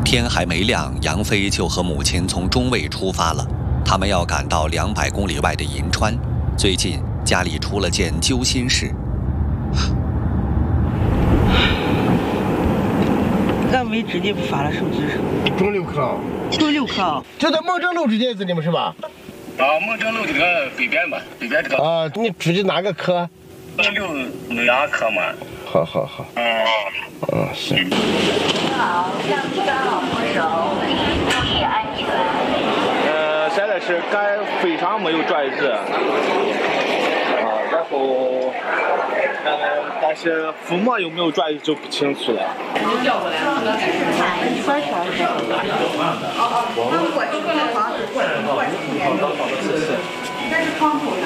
天还没亮，杨飞就和母亲从中卫出发了。他们要赶到200公里外的银川。最近家里出了件揪心事。 俺没直接发了手机上。 中6克， 中6克。 就在孟正路之间这里面是吧？ 孟正路这个北边吧，北边这个。 啊，你出去哪个科 6科嘛。 好。行。 好，向前好扶手，注意安全。 现在是赶非常没有转日，然后，但是父母有没有转日就不清楚了。 调过来了，一分钱。那是窗口呢。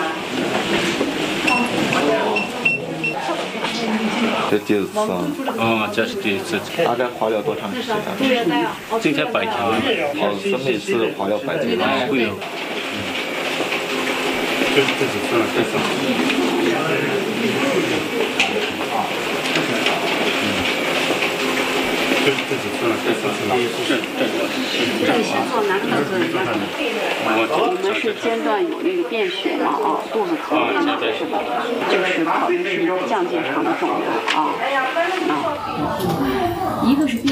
这第一次啊？这是第一次。大概花了多长时间？ 今天白天。 是每次花了白天。 会有。这几次了，这次。 这个星座男孩子，你们是间断有那个便血嘛？啊，肚子疼是吧？就是考虑是降结肠的肿瘤啊。一个是